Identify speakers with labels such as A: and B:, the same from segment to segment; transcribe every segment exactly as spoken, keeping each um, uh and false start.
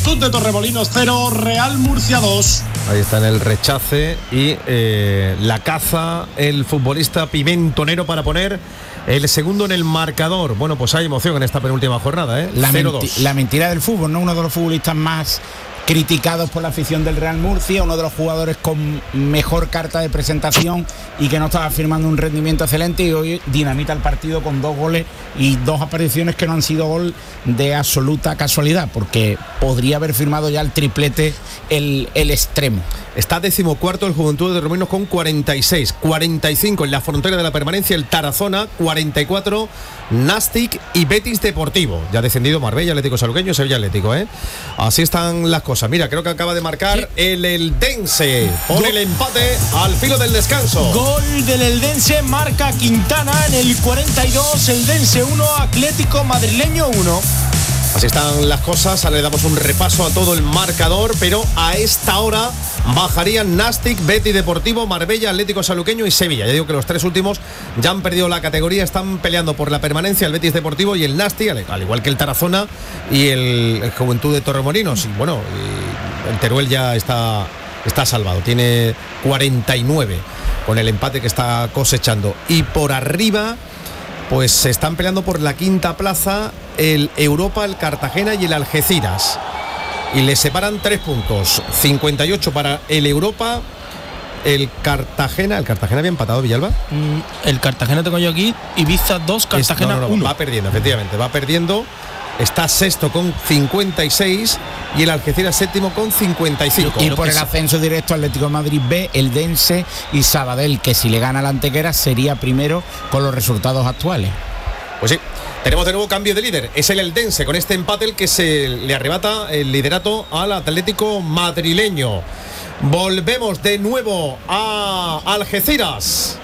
A: Juventud de Torremolinos cero, Real Murcia dos.
B: Ahí está en el rechace y eh, la caza el futbolista pimentonero para poner el segundo en el marcador. Bueno, pues hay emoción en esta penúltima jornada, ¿eh?
C: La, menti- la mentira del fútbol, ¿no? Uno de los futbolistas más criticados por la afición del Real Murcia, uno de los jugadores con mejor carta de presentación y que no estaba firmando un rendimiento excelente, y hoy dinamita el partido con dos goles y dos apariciones que no han sido gol de absoluta casualidad, porque podría haber firmado ya el triplete el, el extremo.
B: Está decimocuarto el Juventud de Torremolinos con cuarenta y seis, cuarenta y cinco en la frontera de la permanencia el Tarazona, cuarenta y cuatro Nastic y Betis Deportivo. Ya ha descendido Marbella, Atlético Sanluqueño, Sevilla Atlético, ¿eh? Así están las cosas. Mira, creo que acaba de marcar sí. el Eldense. Pone el empate al filo del descanso.
A: Gol del Eldense, marca Quintana en el cuarenta y dos, Eldense uno, Atlético Madrileño uno.
B: Así están las cosas, ahora le damos un repaso a todo el marcador, pero a esta hora bajarían Nastic, Betis Deportivo, Marbella, Atlético Sanluqueño y Sevilla. Ya digo que los tres últimos ya han perdido la categoría, están peleando por la permanencia el Betis Deportivo y el Nastic, al igual que el Tarazona y el, el Juventud de Torremolinos. Y bueno, y el Teruel ya está, está salvado, tiene cuarenta y nueve con el empate que está cosechando. Y por arriba, pues se están peleando por la quinta plaza el Europa, el Cartagena y el Algeciras. Y le separan tres puntos, cincuenta y ocho para el Europa, el Cartagena. ¿El Cartagena había empatado, Villalba?
A: Mm, el Cartagena tengo yo aquí, Ibiza dos, Cartagena
B: uno. No, no, no,
A: uno.
B: va perdiendo, efectivamente, va perdiendo. Está sexto con cincuenta y seis y el Algeciras séptimo con cincuenta y cinco.
C: Y por el ascenso directo Atlético de Madrid B, Eldense y Sabadell, que si le gana la Antequera sería primero con los resultados actuales.
B: Pues sí, tenemos de nuevo cambio de líder. Es el Eldense con este empate el que se le arrebata el liderato al Atlético madrileño. Volvemos de nuevo a Algeciras.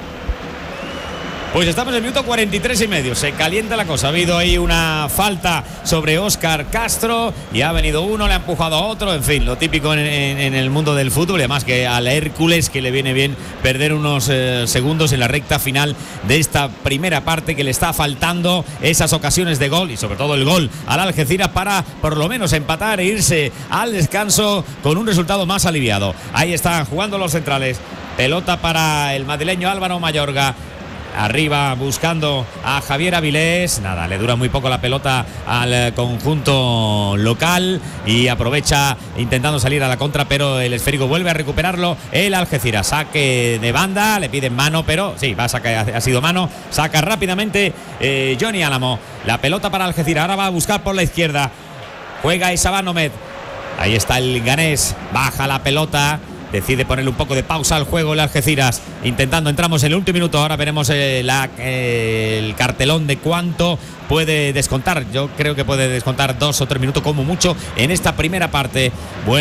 D: Pues estamos en el minuto cuarenta y tres y medio, se calienta la cosa, ha habido ahí una falta sobre Óscar Castro y ha venido uno, le ha empujado a otro, en fin, lo típico en, en, en el mundo del fútbol, y además que al Hércules que le viene bien perder unos eh, segundos en la recta final de esta primera parte, que le está faltando esas ocasiones de gol y sobre todo el gol al Algeciras para por lo menos empatar e irse al descanso con un resultado más aliviado. Ahí están jugando los centrales, pelota para el madrileño Álvaro Mayorga. Arriba buscando a Javier Avilés, nada, le dura muy poco la pelota al conjunto local y aprovecha intentando salir a la contra, pero el esférico vuelve a recuperarlo el Algeciras. Saque de banda, le piden mano, pero sí, va a sacar, ha sido mano, saca rápidamente eh, Johnny Álamo, la pelota para Algeciras, ahora va a buscar por la izquierda, juega Isabán Nomed, ahí está el ganés, baja la pelota. Decide ponerle un poco de pausa al juego el Algeciras, intentando, entramos en el último minuto, ahora veremos eh, la, eh, el cartelón de cuánto puede descontar. Yo creo que puede descontar dos o tres minutos como mucho en esta primera parte.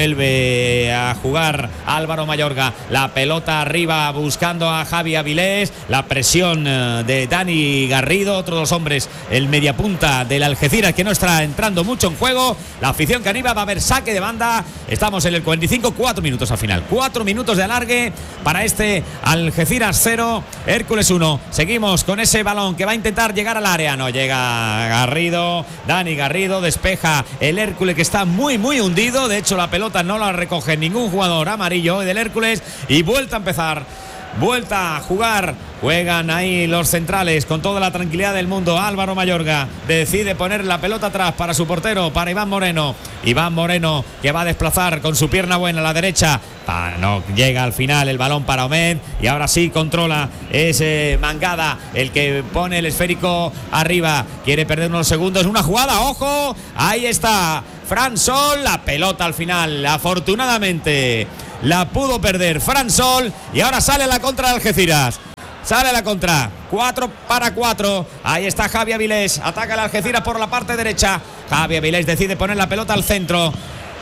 D: Vuelve a jugar Álvaro Mayorga, la pelota arriba buscando a Javi Avilés, la presión de Dani Garrido, otro de los hombres, el mediapunta del Algeciras que no está entrando mucho en juego. La afición que anima, va a haber saque de banda. Estamos en el cuarenta y cinco, cuatro minutos al final, cuatro minutos de alargue para este Algeciras cero, Hércules uno. Seguimos con ese balón que va a intentar llegar al área, no llega Garrido, Dani Garrido, despeja el Hércules que está muy muy hundido, de hecho la pelota no la recoge ningún jugador amarillo del Hércules y vuelta a empezar, vuelta a jugar, juegan ahí los centrales con toda la tranquilidad del mundo. Álvaro Mayorga decide poner la pelota atrás para su portero, para Iván Moreno, Iván Moreno que va a desplazar con su pierna buena a la derecha, ah, no llega al final el balón para Omed y ahora sí controla ese Mangada, el que pone el esférico arriba, quiere perder unos segundos, una jugada, ojo, ahí está Fran Sol, la pelota al final, afortunadamente la pudo perder Fran Sol y ahora sale a la contra de Algeciras. Sale a la contra, cuatro para cuatro. Ahí está Javi Avilés, ataca el Algeciras por la parte derecha. Javi Avilés decide poner la pelota al centro.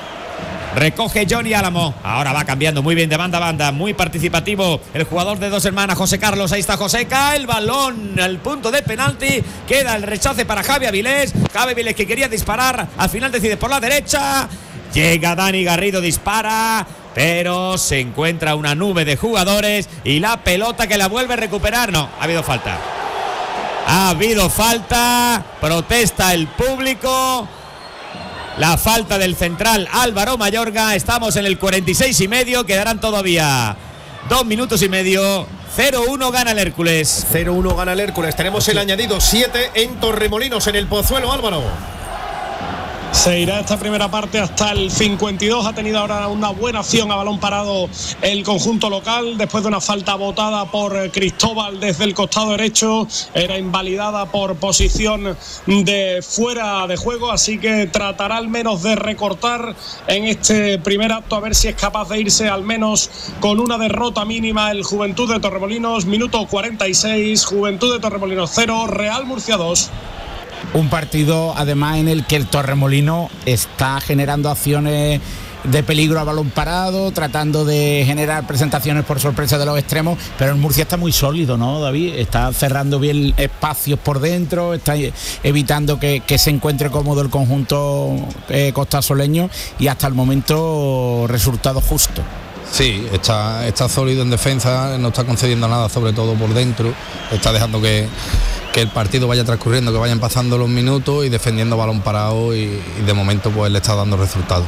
D: Recoge Johnny Álamo. Ahora va cambiando muy bien de banda a banda. Muy participativo el jugador de Dos Hermanas, José Carlos. Ahí está Joseca. El balón al punto de penalti. Queda el rechace para Javi Avilés. Javi Avilés que quería disparar. Al final decide por la derecha. Llega Dani Garrido, dispara, pero se encuentra una nube de jugadores y la pelota que la vuelve a recuperar. No, ha habido falta. Ha habido falta. Protesta el público. la falta del central Álvaro Mayorga. Estamos en el cuarenta y seis y medio, quedarán todavía dos minutos y medio. cero uno gana el Hércules.
B: cero uno gana el Hércules. Tenemos el añadido siete en Torremolinos, en el Pozuelo, Álvaro.
E: Se irá esta primera parte hasta el cincuenta y dos. Ha tenido ahora una buena acción a balón parado el conjunto local después de una falta botada por Cristóbal desde el costado derecho. Era invalidada por posición de fuera de juego, así que tratará al menos de recortar en este primer acto, a ver si es capaz de irse al menos con una derrota mínima el Juventud de Torremolinos. Minuto cuarenta y seis, Juventud de Torremolinos cero, Real Murcia dos.
C: Un partido además en el que el Torremolino está generando acciones de peligro a balón parado, tratando de generar presentaciones por sorpresa de los extremos, pero el Murcia está muy sólido, ¿no, David? Está cerrando bien espacios por dentro, está evitando que, que se encuentre cómodo el conjunto eh, costasoleño, y hasta el momento resultado justo.
F: Sí, está, está sólido en defensa, no está concediendo nada, sobre todo por dentro, está dejando que, que el partido vaya transcurriendo, que vayan pasando los minutos y defendiendo balón parado, y, y de momento pues le está dando resultados.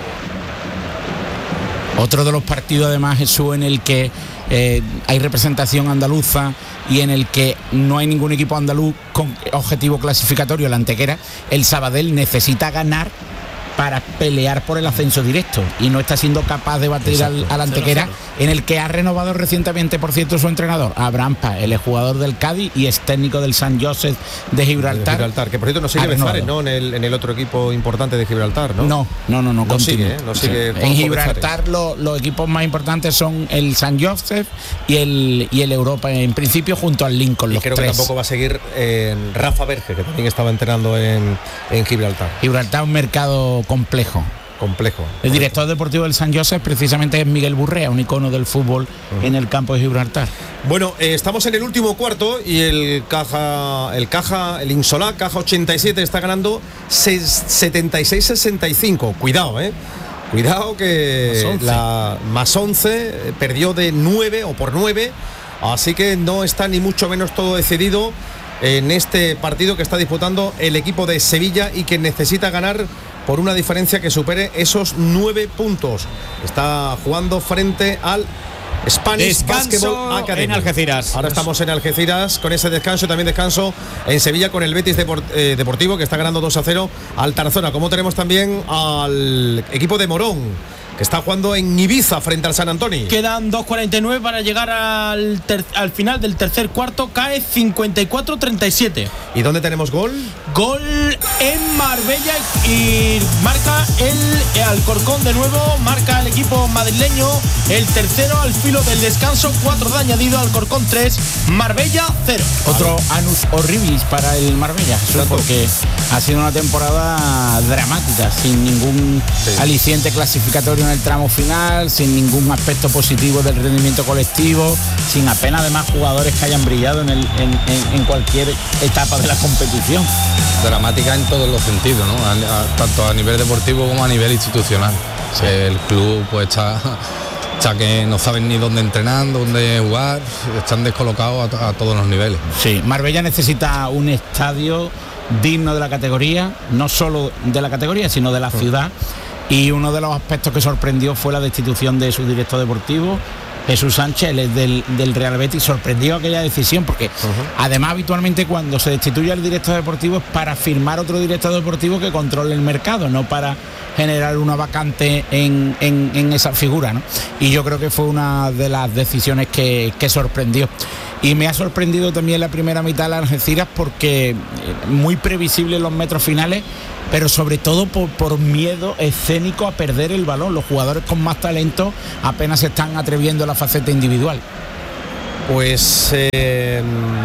C: Otro de los partidos además, Jesús, en el que eh, hay representación andaluza y en el que no hay ningún equipo andaluz con objetivo clasificatorio, la Antequera. El Sabadell necesita ganar para pelear por el ascenso directo y no está siendo capaz de batir al, al Antequera, en el que ha renovado recientemente, por cierto, su entrenador, Abraham Paz. Él es jugador del Cádiz y es técnico del San Joseph de Gibraltar.
B: De Gibraltar, que por cierto no sigue Bezares, ¿no? En el, en el otro equipo importante de Gibraltar, ¿no?
C: No, no, no, no,
B: no sigue, ¿eh? No sigue.
C: Sí. En Gibraltar lo, los equipos más importantes son el San Joseph y el y el Europa, en principio junto al Lincoln.
B: Y
C: los
B: creo
C: tres.
B: que tampoco va a seguir en Rafa Berge, que también estaba entrenando en, en Gibraltar.
C: Gibraltar es un mercado complejo.
B: Complejo.
C: El director deportivo del San Joseph precisamente es Miguel Burrea, un icono del fútbol uh-huh. en el campo de Gibraltar.
B: Bueno, eh, estamos en el último cuarto y el Caja, el Caja, el Insolá, Caja ochenta y siete, está ganando setenta y seis sesenta y cinco. Cuidado, eh. Cuidado que más once. la más once perdió de nueve o por nueve, así que no está ni mucho menos todo decidido en este partido que está disputando el equipo de Sevilla y que necesita ganar por una diferencia que supere esos nueve puntos. Está jugando frente al Spanish Basketball Academy
D: en Algeciras.
B: Ahora estamos en Algeciras con ese descanso, y también descanso en Sevilla con el Betis Deport, eh, Deportivo, que está ganando dos a cero al Tarazona. Como tenemos también al equipo de Morón, que está jugando en Ibiza frente al San Antonio.
A: Quedan dos cuarenta y nueve para llegar al, ter- al final del tercer cuarto. Cae cincuenta y cuatro treinta y siete.
B: ¿Y dónde tenemos gol?
A: Gol en Marbella y marca el Alcorcón de nuevo. Marca el equipo madrileño el tercero al filo del descanso. Cuatro de añadido. Alcorcón tres, Marbella cero.
C: Otro anus horribilis para el Marbella, porque ha sido una temporada dramática, sin ningún sí. aliciente clasificatorio en el tramo final, sin ningún aspecto positivo del rendimiento colectivo, sin apenas además jugadores que hayan brillado en, el, en, en, en cualquier etapa de la competición.
F: Dramática en todos los sentidos, ¿no? A, a, tanto a nivel deportivo como a nivel institucional. Sí. El club pues está, está que no saben ni dónde entrenar, dónde jugar, están descolocados a, a todos los niveles.
C: Sí, Marbella necesita un estadio digno de la categoría, no solo de la categoría, sino de la ciudad. Y uno de los aspectos que sorprendió fue la destitución de su director deportivo, Jesús Sánchez, él es del, del Real Betis. Sorprendió aquella decisión porque uh-huh. además habitualmente cuando se destituye al director deportivo es para firmar otro director deportivo que controle el mercado, no para generar una vacante en, en, en esa figura, ¿no? Y yo creo que fue una de las decisiones que, que sorprendió. Y me ha sorprendido también la primera mitad de las Algeciras porque muy previsible en los metros finales, pero sobre todo por, por miedo escénico a perder el balón. Los jugadores con más talento apenas se están atreviendo a la faceta individual.
B: Pues eh,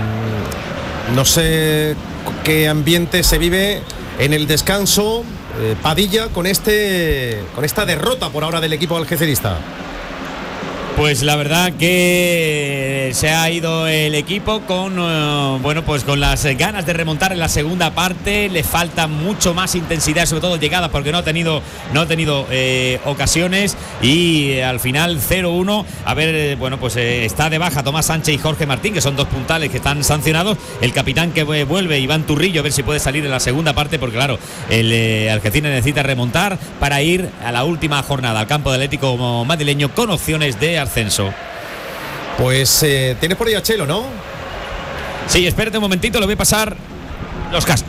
B: no sé qué ambiente se vive en el descanso, eh, Padilla, con este con esta derrota por ahora del equipo algecerista.
D: Pues la verdad que se ha ido el equipo con uh, bueno pues con las ganas de remontar en la segunda parte. Le falta mucho más intensidad, sobre todo llegada, porque no ha tenido no ha tenido eh, ocasiones, y eh, al final cero uno. A ver, eh, bueno pues eh, está de baja Tomás Sánchez y Jorge Martín, que son dos puntales que están sancionados. El capitán que vuelve, Iván Turrillo, a ver si puede salir en la segunda parte, porque claro, el eh, Algeciras necesita remontar para ir a la última jornada al campo del Atlético madrileño con opciones de ascenso.
B: Pues eh, tienes por ahí a Chelo, ¿no?
D: Sí, espérate un momentito, lo voy a pasar los cascos.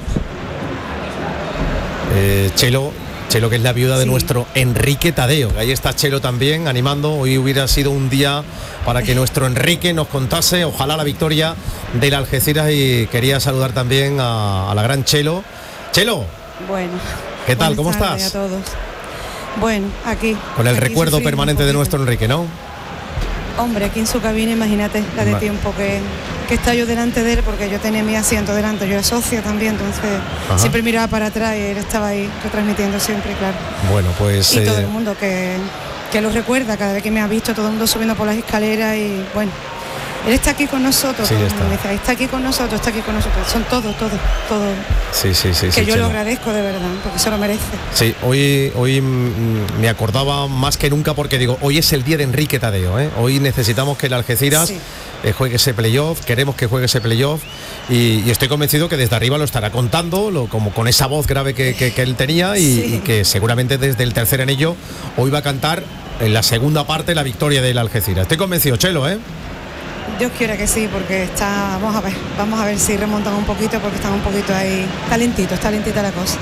B: Eh, Chelo, Chelo, que es la viuda de
G: Sí.
B: nuestro Enrique Tadeo. Ahí está Chelo también animando. Hoy hubiera sido un día para que nuestro Enrique nos contase, ojalá, la victoria del Algeciras, y quería saludar también a, a la gran Chelo. Chelo,
G: Bueno.
B: ¿qué tal?
G: buenas
B: ¿Cómo
G: tardes
B: estás?
G: A todos. Bueno, aquí.
B: Con el
G: aquí
B: recuerdo
G: sufriendo
B: permanente
G: un
B: de
G: poquito.
B: nuestro Enrique, ¿no?
G: Hombre, aquí en su cabina, imagínate la de
B: Va.
G: tiempo que, que está yo delante de él, porque yo tenía mi asiento delante, yo era socia también, entonces
B: Ajá.
G: siempre miraba para atrás y él estaba ahí retransmitiendo siempre, claro.
B: Bueno, pues
G: Y todo
B: eh,
G: el mundo que, que lo recuerda, cada vez que me ha visto, todo el mundo subiendo por las escaleras, y bueno, él está aquí con nosotros,
B: Sí,
G: todo el
B: está.
G: mundo me dice, está aquí con nosotros, está aquí con nosotros, son todos, todos, todos,
B: sí, sí, sí,
G: que
B: sí,
G: yo
B: Chelo.
G: lo agradezco de verdad, porque se lo merece.
B: Sí, hoy, hoy mm, me acordaba más que nunca, porque digo, hoy es el día de Enrique Tadeo, ¿eh? Hoy necesitamos que el Algeciras
G: Sí.
B: eh, juegue ese playoff, queremos que juegue ese playoff, y, y estoy convencido que desde arriba lo estará contando, lo, como con esa voz grave que, que- que él tenía, y,
G: Sí.
B: y que seguramente desde el tercer anillo hoy va a cantar en la segunda parte la victoria del Algeciras. Estoy convencido, Chelo, ¿eh?
G: Dios quiera que sí, porque está, vamos a ver, vamos a ver si remontan un poquito, porque están un poquito ahí calentitos, está lentita la cosa.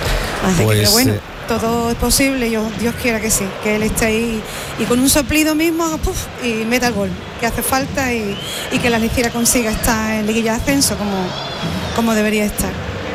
G: Así
B: Pues,
G: que, pero bueno,
B: eh,
G: todo es posible, yo, Dios quiera que sí, que él esté ahí y con un soplido mismo, puf, y meta el gol, que hace falta, y, y que la Algeciras consiga estar en liguilla de ascenso como, como debería estar.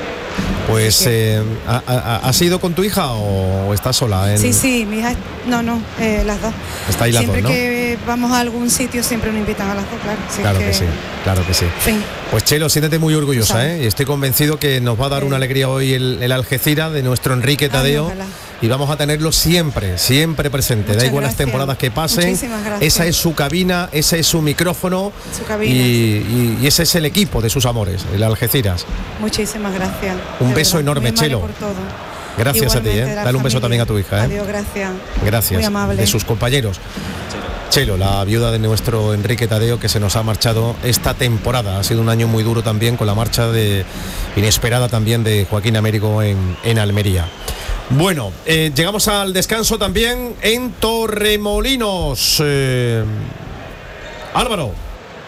B: Pues,
G: Así que-
B: eh, ¿ha- ha- ¿has ido con tu hija o estás sola? En-
G: Sí, sí, mi hija, no, no, eh, las dos.
B: Estáis las
G: siempre
B: dos, ¿no?
G: que vamos a algún sitio siempre nos invitan a las dos, claro. Si es
B: Claro que sí, claro que sí.
G: En fin.
B: Pues Chelo, siéntete muy orgullosa,
G: Sabes.
B: ¿eh? Y estoy convencido que nos va a dar
G: Sí.
B: una alegría hoy el, el Algeciras de nuestro Enrique
G: Ay,
B: Tadeo,
G: ojalá.
B: y vamos a tenerlo siempre, siempre presente.
G: Muchas
B: da igual las
G: gracias.
B: temporadas que pasen.
G: Muchísimas gracias.
B: Esa es su cabina, ese es su micrófono,
G: Su cabina.
B: Y, y- y ese es el equipo de sus amores, el Algeciras.
G: Muchísimas gracias.
B: Un
G: de
B: beso
G: verdad,
B: enorme,
G: muy amable
B: Chelo.
G: por todo.
B: Gracias a ti,
G: Igualmente,
B: ¿eh?
G: de la
B: Dale un beso
G: familia.
B: también a tu hija, ¿eh?
G: Adiós, gracias.
B: Gracias.
G: Muy amable.
B: De sus compañeros. Chelo, la viuda de nuestro Enrique Tadeo, que se nos ha marchado esta temporada. Ha sido un año muy duro también, con la marcha de inesperada también de Joaquín Américo en, en Almería. Bueno, eh, llegamos al descanso también en Torremolinos. Eh, Álvaro.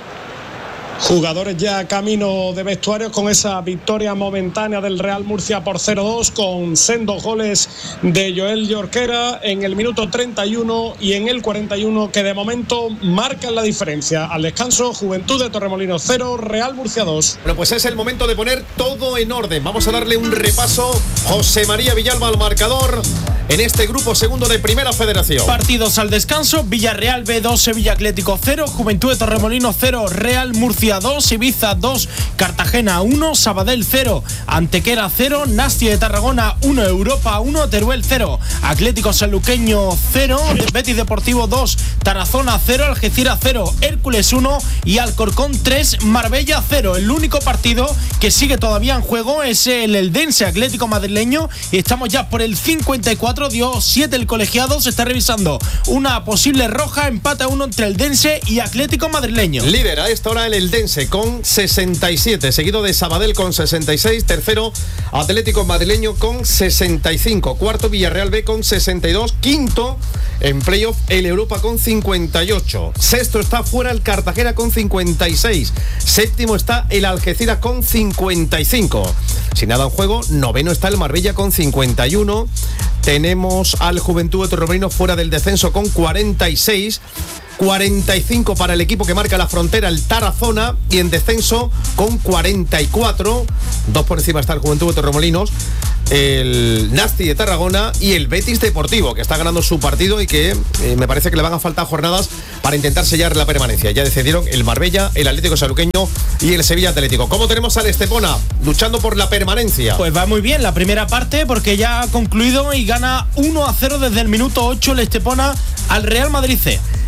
E: Jugadores ya camino de vestuarios con esa victoria momentánea del Real Murcia por cero dos, con sendos goles de Joel Jorquera en el minuto treinta y uno y en el cuarenta y uno, que de momento marcan la diferencia. Al descanso, Juventud de Torremolinos cero, Real Murcia dos.
B: Bueno, pues es el momento de poner todo en orden. Vamos a darle un repaso. José María Villalba al marcador en este grupo segundo de Primera Federación.
A: Partidos al descanso: Villarreal B dos, Sevilla Atlético cero, Juventud de Torremolinos cero, Real Murcia dos, Ibiza dos, Cartagena uno, Sabadell cero, Antequera cero, Nasti de Tarragona uno, Europa uno, Teruel cero, Atlético Sanluqueño cero, Betis Deportivo dos, Tarazona cero, Algeciras cero, Hércules uno y Alcorcón tres, Marbella cero. El único partido que sigue todavía en juego es el Eldense Atlético Madrileño, y estamos ya por el cincuenta y cuatro, dio siete el colegiado, se está revisando una posible roja, empate a uno entre Eldense y Atlético Madrileño.
B: Líder a esta hora el Eldense con sesenta y siete, seguido de Sabadell con sesenta y seis, tercero Atlético Madrileño con sesenta y cinco, cuarto Villarreal B con sesenta y dos, quinto en playoff el Europa con cincuenta y ocho, sexto está fuera el Cartagena con cincuenta y seis, séptimo está el Algeciras con cincuenta y cinco. Sin nada en juego, noveno está el Marbella con cincuenta y uno, tenemos al Juventud de Torremolinos fuera del descenso con cuarenta y seis, cuarenta y cinco para el equipo que marca la frontera, el Tarazona, y en descenso con cuarenta y cuatro, dos por encima está el Juventud de Torremolinos, el Nasti de Tarragona y el Betis Deportivo, que está ganando su partido y que eh, me parece que le van a faltar jornadas para intentar sellar la permanencia. Ya decidieron el Marbella, el Atlético Sanluqueño y el Sevilla Atlético. ¿Cómo tenemos al Estepona luchando por la permanencia?
A: Pues va muy bien la primera parte, porque ya ha concluido y gana uno a cero desde el minuto ocho el Estepona al Real Madrid C.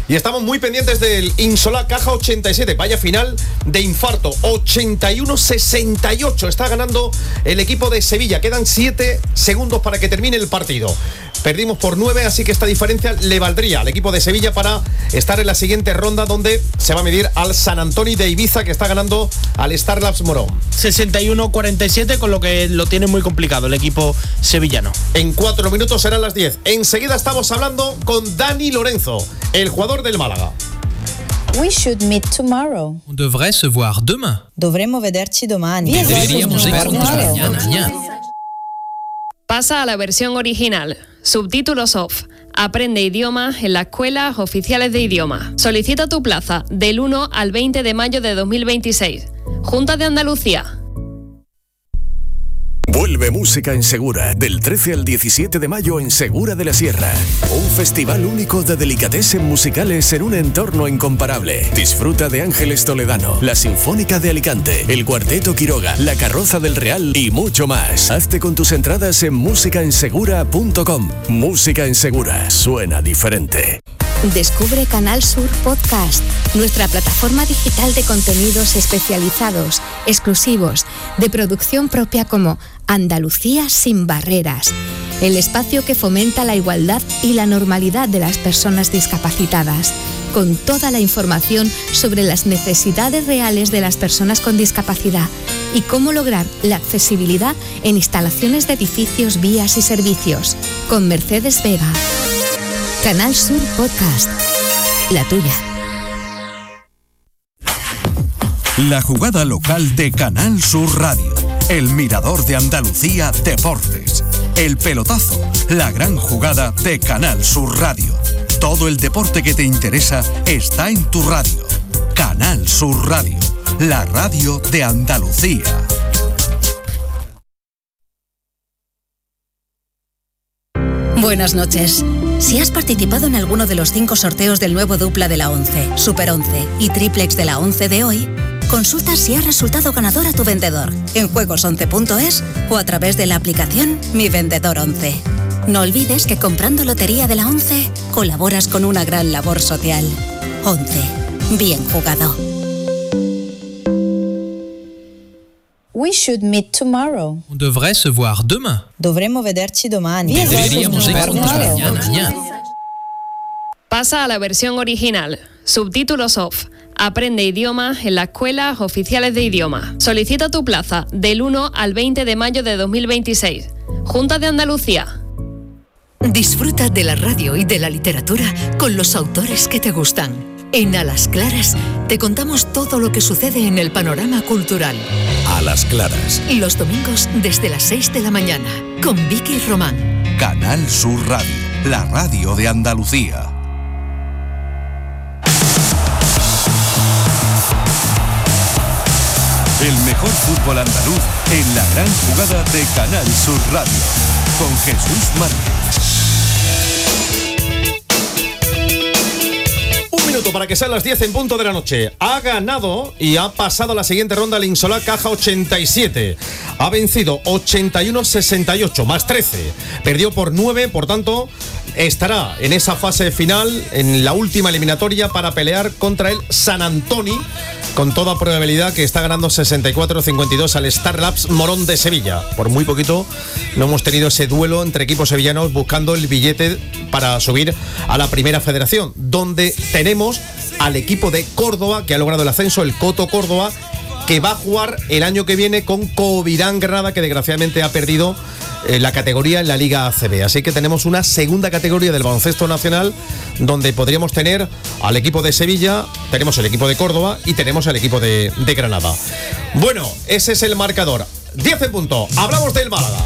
B: Y estamos muy pendientes del Insolá Caja ochenta y siete. Vaya final de infarto. ochenta y uno sesenta y ocho. Está ganando el equipo de Sevilla. Quedan siete segundos para que termine el partido. Perdimos por nueve, así que esta diferencia le valdría al equipo de Sevilla para estar en la siguiente ronda, donde se va a medir al San Antonio de Ibiza, que está ganando al Star Labs Morón.
A: sesenta y uno cuarenta y siete, con lo que lo tiene muy complicado el equipo sevillano.
B: En cuatro minutos serán las diez. Enseguida estamos hablando con Dani Lorenzo, el jugador del Málaga.
H: We should meet tomorrow.
I: On devrait se voir demain.
H: Dovremmo vederci domani.
I: Deberíamos vernos mañana.
J: Pasa a la versión original. Subtítulos off. Aprende idiomas en las escuelas oficiales de idioma. Solicita tu plaza del uno al veinte de mayo de dos mil veintiséis. Junta de Andalucía.
K: Vuelve Música en Segura, del trece al diecisiete de mayo en Segura de la Sierra. Un festival único de delicatessen musicales en un entorno incomparable. Disfruta de Ángeles Toledano, la Sinfónica de Alicante, el Cuarteto Quiroga, la Carroza del Real y mucho más. Hazte con tus entradas en música en segura punto com. Música en Segura, suena diferente.
L: Descubre Canal Sur Podcast, nuestra plataforma digital de contenidos especializados, exclusivos, de producción propia, como Andalucía sin barreras, el espacio que fomenta la igualdad y la normalidad de las personas discapacitadas, con toda la información sobre las necesidades reales de las personas con discapacidad y cómo lograr la accesibilidad en instalaciones de edificios, vías y servicios, con Mercedes Vega. Canal Sur Podcast, la tuya.
M: La jugada local de Canal Sur Radio, el mirador de Andalucía Deportes, el pelotazo, la gran jugada de Canal Sur Radio. Todo el deporte que te interesa está en tu radio. Canal Sur Radio, la radio de Andalucía.
L: Buenas noches. Si has participado en alguno de los cinco sorteos del nuevo dupla de la once, Super once y Triplex de la once de hoy, consulta si ha resultado ganador a tu vendedor en juegos once punto es o a través de la aplicación Mi Vendedor once. No olvides que comprando Lotería de la once colaboras con una gran labor social. once. Bien jugado.
H: We should meet tomorrow.
I: On devrait se voir demain.
H: Dovremmo vederci domani.
I: Deberíamos vernos mañana.
J: Pasa a la versión original. Subtítulos off. Aprende idiomas en las escuelas oficiales de idioma. Solicita tu plaza del uno al veinte de mayo de dos mil veintiséis. Junta de Andalucía.
N: Disfruta de la radio y de la literatura con los autores que te gustan. En A las Claras te contamos todo lo que sucede en el panorama cultural.
K: A las Claras.
N: Los domingos desde las seis de la mañana con Vicky Román.
M: Canal Sur Radio, la radio de Andalucía. El mejor fútbol andaluz en la gran jugada de Canal Sur Radio, con Jesús Márquez.
B: Un minuto para que sean las diez en punto de la noche. Ha ganado y ha pasado a la siguiente ronda el Insolá Caja ochenta y siete. Ha vencido ochenta y uno sesenta y ocho, más trece. Perdió por nueve, por tanto, estará en esa fase final, en la última eliminatoria, para pelear contra el San Antonio, con toda probabilidad que está ganando sesenta y cuatro cincuenta y dos al Star Labs Morón de Sevilla. Por muy poquito no hemos tenido ese duelo entre equipos sevillanos buscando el billete para subir a la primera federación, donde tenemos al equipo de Córdoba, que ha logrado el ascenso, el Coto Córdoba, que va a jugar el año que viene con Covirán Granada, que desgraciadamente ha perdido eh, la categoría en la Liga A C B. Así que tenemos una segunda categoría del baloncesto nacional, donde podríamos tener al equipo de Sevilla, tenemos el equipo de Córdoba y tenemos el equipo de, de Granada. Bueno, ese es el marcador. diez en punto. Hablamos del Málaga.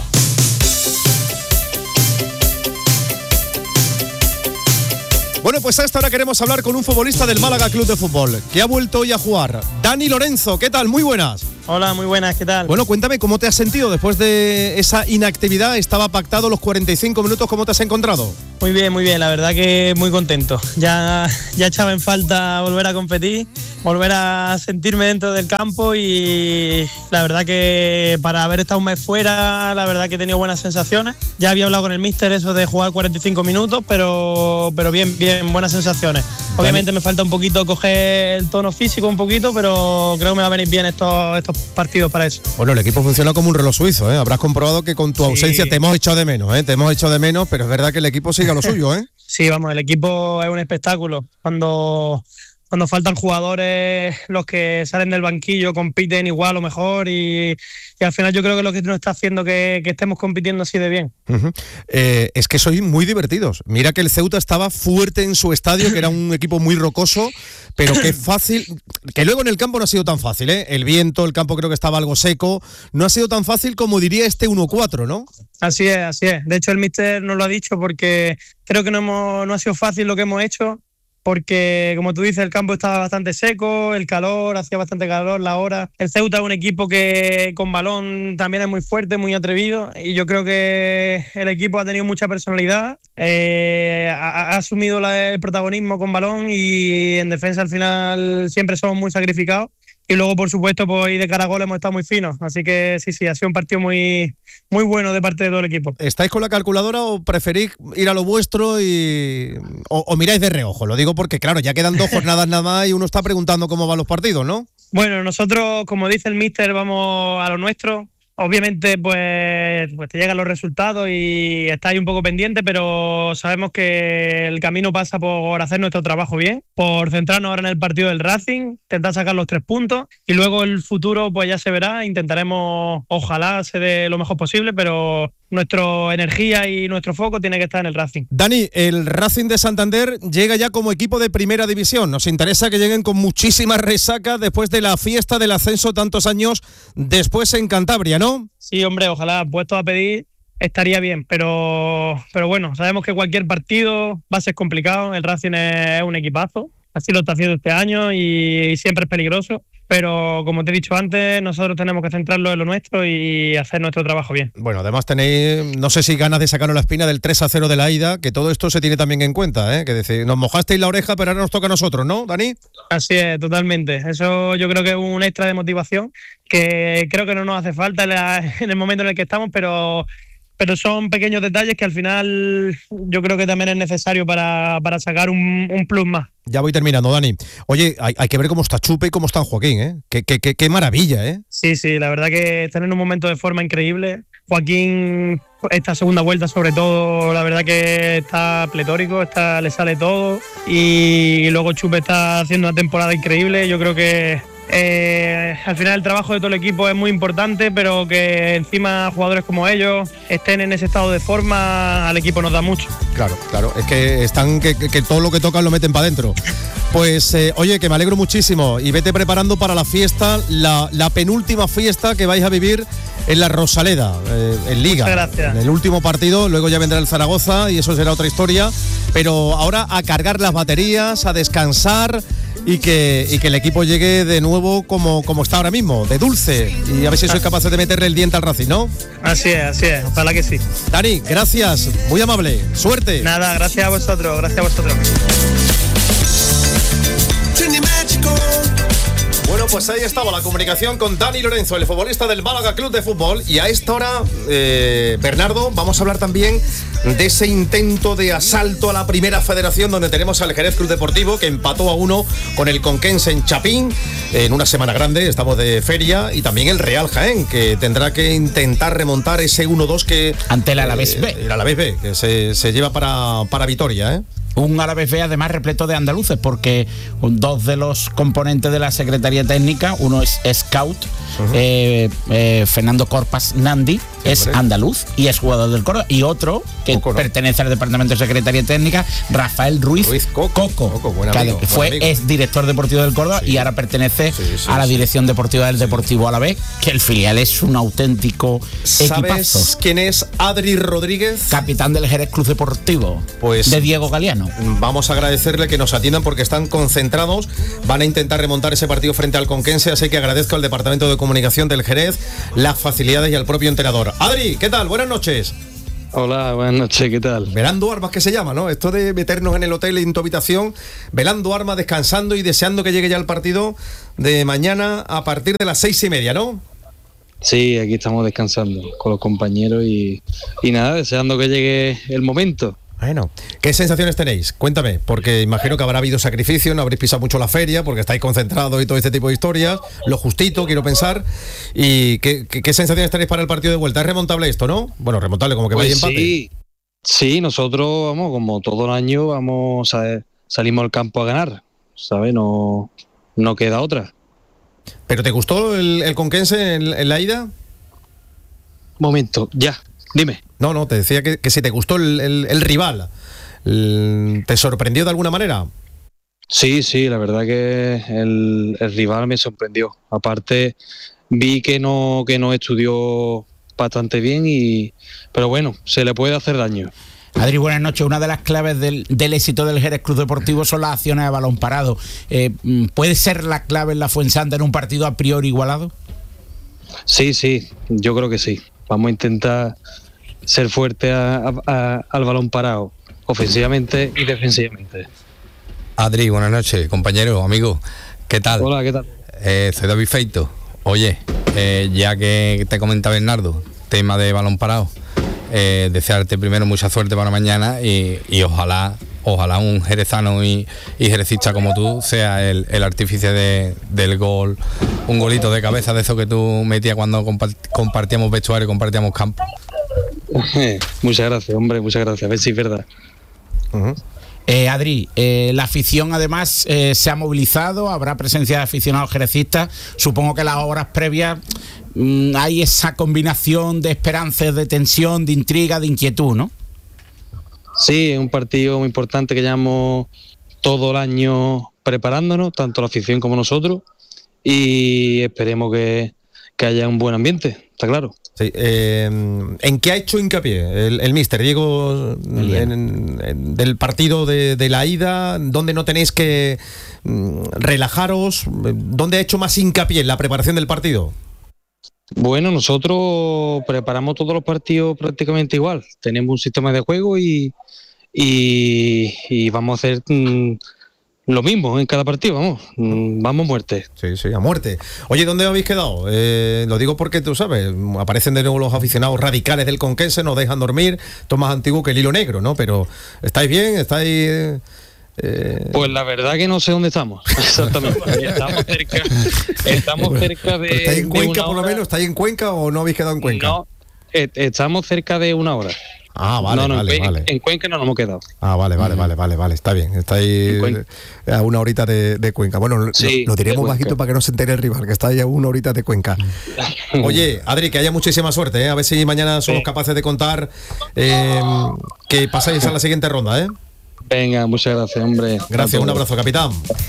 B: Bueno, pues a esta hora queremos hablar con un futbolista del Málaga Club de Fútbol, que ha vuelto hoy a jugar. Dani Lorenzo, ¿qué tal? Muy buenas.
O: Hola, muy buenas, ¿qué tal?
B: Bueno, cuéntame, ¿cómo te has sentido después de esa inactividad? Estaba pactado los cuarenta y cinco minutos, ¿cómo te has encontrado?
O: Muy bien, muy bien, la verdad que muy contento. Ya, ya echaba en falta volver a competir, volver a sentirme dentro del campo, y la verdad que para haber estado un mes fuera, la verdad que he tenido buenas sensaciones. Ya había hablado con el míster eso de jugar cuarenta y cinco minutos, pero, pero bien, bien, buenas sensaciones. Obviamente me falta un poquito coger el tono físico un poquito, pero creo que me va a venir bien estos, estos partidos para eso.
B: Bueno, el equipo funciona como un reloj suizo, ¿eh? Habrás comprobado que con tu ausencia sí. te hemos echado de menos, ¿eh? Te hemos echado de menos, pero es verdad que el equipo sigue a lo suyo, ¿eh?
O: Sí, vamos, el equipo es un espectáculo. Cuando... Cuando faltan jugadores, los que salen del banquillo compiten igual o mejor y, y al final yo creo que es lo que nos está haciendo que, que estemos compitiendo así de bien.
B: Uh-huh. Eh, es que sois muy divertidos. Mira que el Ceuta estaba fuerte en su estadio, que era un equipo muy rocoso, pero que fácil, que luego en el campo no ha sido tan fácil, ¿eh? El viento, el campo creo que estaba algo seco, no ha sido tan fácil como diría este uno cuatro, ¿no?
O: Así es, así es. De hecho el míster nos lo ha dicho porque creo que no, hemos, no ha sido fácil lo que hemos hecho. Porque, como tú dices, el campo estaba bastante seco, el calor, hacía bastante calor, la hora. El Ceuta es un equipo que con balón también es muy fuerte, muy atrevido, y yo creo que el equipo ha tenido mucha personalidad, eh, ha, ha asumido la, el protagonismo con balón y en defensa al final siempre somos muy sacrificados. Y luego, por supuesto, pues de cara a gol hemos estado muy finos. Así que sí, sí, ha sido un partido muy, muy bueno de parte de todo el equipo.
B: ¿Estáis con la calculadora o preferís ir a lo vuestro y o, o miráis de reojo? Lo digo porque, claro, ya quedan dos jornadas nada más y uno está preguntando cómo van los partidos, ¿no?
O: Bueno, nosotros, como dice el míster, vamos a lo nuestro. Obviamente, pues, pues te llegan los resultados y estás ahí un poco pendiente, pero sabemos que el camino pasa por hacer nuestro trabajo bien, por centrarnos ahora en el partido del Racing, intentar sacar los tres puntos y luego el futuro pues ya se verá. Intentaremos, ojalá se dé lo mejor posible, pero nuestra energía y nuestro foco tiene que estar en el Racing.
B: Dani, el Racing de Santander llega ya como equipo de primera división. Nos interesa que lleguen con muchísimas resacas después de la fiesta del ascenso tantos años después en Cantabria, ¿no?
O: Sí, hombre, ojalá, puesto a pedir estaría bien, pero, pero bueno, sabemos que cualquier partido va a ser complicado. El Racing es un equipazo, así lo está haciendo este año y, y siempre es peligroso. Pero como te he dicho antes, nosotros tenemos que centrarlo en lo nuestro y hacer nuestro trabajo bien.
B: Bueno, además tenéis, no sé si ganas de sacaros la espina del tres a cero de la ida, que todo esto se tiene también en cuenta, ¿eh? Que decir, nos mojasteis la oreja, pero ahora nos toca a nosotros, ¿no, Dani?
O: Así es, totalmente. Eso yo creo que es un extra de motivación que creo que no nos hace falta en, la, en el momento en el que estamos, pero... pero son pequeños detalles que al final yo creo que también es necesario para, para sacar un, un plus más.
B: Ya voy terminando, Dani. Oye, hay, hay que ver cómo está Chupe y cómo está Joaquín, ¿eh? Qué, qué, qué, qué maravilla, ¿eh?
O: Sí, sí, la verdad que están en un momento de forma increíble. Joaquín, esta segunda vuelta sobre todo, la verdad que está pletórico, está, le sale todo. Y luego Chupe está haciendo una temporada increíble. Yo creo que Eh, al final el trabajo de todo el equipo es muy importante, pero que encima jugadores como ellos estén en ese estado de forma al equipo nos da mucho.
B: Claro, claro, es que están que, que, que todo lo que tocan lo meten para adentro. Pues eh, oye, que me alegro muchísimo y vete preparando para la fiesta, la, la penúltima fiesta que vais a vivir en la Rosaleda, eh, en Liga.
O: Muchas gracias.
B: En el último partido, luego ya vendrá el Zaragoza y eso será otra historia, pero ahora a cargar las baterías, a descansar y que, y que el equipo llegue de nuevo como, como está ahora mismo, de dulce, y a ver si sois capaces de meterle el diente al Racing, ¿no?
O: Así es, así es, ojalá que sí.
B: Dani, gracias, muy amable, suerte.
O: Nada, gracias a vosotros, gracias a vosotros.
B: Bueno, pues ahí estaba la comunicación con Dani Lorenzo, el futbolista del Málaga Club de Fútbol. Y a esta hora, eh, Bernardo, vamos a hablar también de ese intento de asalto a la primera federación, donde tenemos al Jerez Club Deportivo, que empató a uno con el Conquense en Chapín, en una semana grande, estamos de feria, y también el Real Jaén, que tendrá que intentar remontar ese uno dos que...
C: Ante el Alavés B.
B: El Alavés B, que se, se lleva para, para Vitoria, ¿eh?
C: Un Alavés B además repleto de andaluces, porque dos de los componentes de la Secretaría Técnica, uno es Scout, uh-huh. eh, eh, Fernando Corpas Nandi, sí, es hombre. andaluz y es jugador del Córdoba, y otro que Coco, ¿no? pertenece al Departamento de Secretaría Técnica, Rafael Ruiz, Ruiz Coco, Coco, Coco buen amigo, que fue ex director deportivo del Córdoba, sí. y ahora pertenece sí, sí, a la dirección deportiva del sí. Deportivo Alavés, que el filial es un auténtico equipazo.
B: ¿Sabes quién es Adri Rodríguez?
C: Capitán del Jerez Club Deportivo, pues, de Diego Galeano.
B: Vamos a agradecerle que nos atiendan porque están concentrados, van a intentar remontar ese partido frente al Conquense, así que agradezco al Departamento de Comunicación del Jerez las facilidades y al propio entrenador. Adri, ¿qué tal? Buenas noches.
P: Hola, buenas noches, ¿qué tal?
B: Velando armas, que se llama, ¿no? Esto de meternos en el hotel en tu habitación, velando armas, descansando y deseando que llegue ya el partido de mañana a partir de las seis y media, ¿no?
P: Sí, aquí estamos descansando con los compañeros y, y nada, deseando que llegue el momento.
B: Bueno, ¿qué sensaciones tenéis? Cuéntame, porque imagino que habrá habido sacrificio, no habréis pisado mucho la feria, porque estáis concentrados y todo este tipo de historias, lo justito, quiero pensar. ¿Y qué, qué, qué sensaciones tenéis para el partido de vuelta? ¿Es remontable esto, no? Bueno, remontable, como que
P: Pues
B: vaya empate.
P: sí, sí, nosotros, vamos, como todo el año, vamos a, salimos al campo a ganar, ¿sabes? No, no queda otra.
B: ¿Pero te gustó el, el Conquense en, en la ida?
P: Momento, ya, dime.
B: No, no, te decía que, que si te gustó el, el, el rival, el, ¿te sorprendió de alguna manera?
P: Sí, sí, la verdad que el, el rival me sorprendió. Aparte, vi que no, que no estudió bastante bien, y pero bueno, se le puede hacer daño.
C: Adri, buenas noches. Una de las claves del, del éxito del Jerez Club Deportivo son las acciones de balón parado. Eh, ¿Puede ser la clave en la Fuensanta en un partido a priori igualado?
P: Sí, sí, yo creo que sí. Vamos a intentar ser fuerte a, a, a, al balón parado, ofensivamente y defensivamente.
F: Adri, buenas noches, compañero, amigo. ¿Qué tal?
P: Hola, ¿qué tal?
F: Eh, soy David Feito. Oye, eh, ya que te comenta Bernardo, tema de balón parado, eh, desearte primero mucha suerte para mañana y, y ojalá ojalá un jerezano y, y jerecista como tú sea el, el artífice de, del gol, un golito de cabeza de eso que tú metías cuando compart, compartíamos vestuario, compartíamos campo.
P: Muchas gracias, hombre, muchas gracias. A ver si es verdad.
C: Uh-huh. Eh, Adri, eh, la afición además eh, se ha movilizado, habrá presencia de aficionados jerecistas. Supongo que las horas previas mmm, hay esa combinación de esperanzas, de tensión, de intriga, de inquietud, ¿no?
P: Sí, es un partido muy importante que llevamos todo el año preparándonos, tanto la afición como nosotros, y esperemos que, que haya un buen ambiente, está claro.
B: Sí, eh, ¿en qué ha hecho hincapié el, el míster Diego en, en, en, del partido de, de la ida? ¿Dónde no tenéis que mm, relajaros? ¿Dónde ha hecho más hincapié en la preparación del partido?
P: Bueno, nosotros preparamos todos los partidos prácticamente igual. Tenemos un sistema de juego y, y, y vamos a hacer mm, lo mismo en cada partido, vamos, mm, vamos a muerte.
B: Sí, sí, a muerte. Oye, ¿dónde habéis quedado? Eh, lo digo porque, tú sabes, aparecen de nuevo los aficionados radicales del Conquense, nos dejan dormir, esto es más antiguo que el hilo negro, ¿no? Pero, ¿estáis bien? ¿Estáis...? Eh...
P: Pues la verdad que no sé dónde estamos, exactamente. Estamos cerca, estamos cerca de...
B: ¿Estáis en Cuenca por lo menos? ¿Estáis en Cuenca o no habéis quedado en Cuenca?
P: No, estamos cerca de una hora.
B: Ah, vale,
P: no, no,
B: vale,
P: en,
B: vale.
P: En Cuenca no nos hemos quedado.
B: Ah, vale, vale, vale, vale, vale, está bien. Estáis a una horita de, de Cuenca. Bueno, sí, lo, lo diremos bajito para que no se entere el rival, que está ahí a una horita de Cuenca. Oye, Adri, que haya muchísima suerte, ¿eh? A ver si mañana somos sí. capaces de contar eh, que pasáis a la siguiente ronda, ¿eh?
P: Venga, muchas gracias, hombre.
B: Gracias, un abrazo, capitán.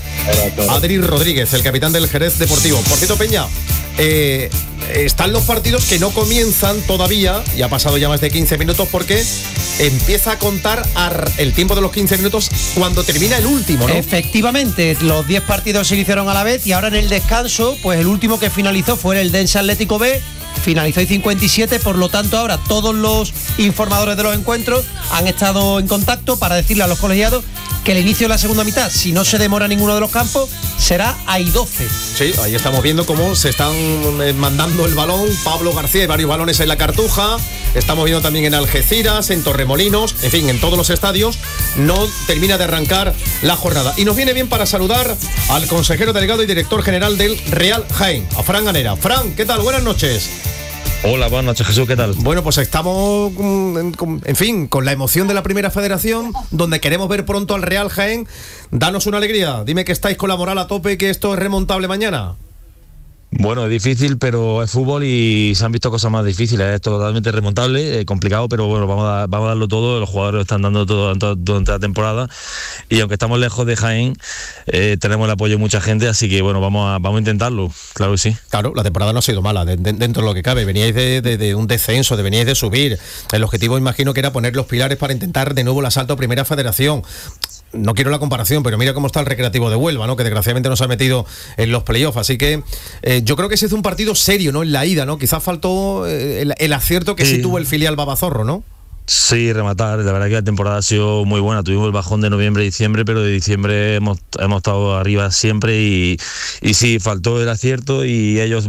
B: Adri Rodríguez, el capitán del Jerez Deportivo. Por cierto, Peña, eh, están los partidos que no comienzan todavía, y ha pasado ya más de quince minutos, porque empieza a contar el tiempo de los quince minutos cuando termina el último, ¿no?
Q: Efectivamente, los diez partidos se iniciaron a la vez y ahora en el descanso, pues el último que finalizó fue el Dense Atlético B, finalizó en cincuenta y siete, por lo tanto ahora todos los informadores de los encuentros han estado en contacto para decirle a los colegiados que el inicio de la segunda mitad, si no se demora ninguno de los campos, será a I doce.
B: Sí, ahí estamos viendo cómo se están mandando el balón Pablo García y varios balones en la Cartuja. Estamos viendo también en Algeciras, en Torremolinos, en fin, en todos los estadios. No termina de arrancar la jornada. Y nos viene bien para saludar al consejero delegado y director general del Real Jaén, a Fran Ganera. Fran, ¿qué tal? Buenas noches.
R: Hola, buenas noches, Jesús, ¿qué tal?
B: Bueno, pues estamos, en fin, con la emoción de la Primera Federación, donde queremos ver pronto al Real Jaén. Danos una alegría, dime que estáis con la moral a tope y que esto es remontable mañana.
R: Bueno, es difícil, pero es fútbol y se han visto cosas más difíciles. Es totalmente remontable, eh, complicado, pero bueno, vamos a, vamos a darlo todo. Los jugadores están dando todo durante la temporada y aunque estamos lejos de Jaén, eh, tenemos el apoyo de mucha gente, así que bueno, vamos a, vamos a intentarlo, claro que sí.
B: Claro, la temporada no ha sido mala, de, de, dentro de lo que cabe. Veníais de, de, de un descenso, de veníais de subir. El objetivo, imagino, que era poner los pilares para intentar de nuevo el asalto a Primera Federación. No quiero la comparación, pero mira cómo está el Recreativo de Huelva, ¿no? Que desgraciadamente no se ha metido en los playoffs. Así que eh, yo creo que se hizo un partido serio, ¿no? En la ida, ¿no? Quizás faltó eh, el, el acierto que sí. sí tuvo el filial Babazorro, ¿no?
R: Sí, rematar. La verdad que la temporada ha sido muy buena. Tuvimos el bajón de noviembre y diciembre, pero de diciembre hemos, hemos estado arriba siempre y, y sí, faltó el acierto y ellos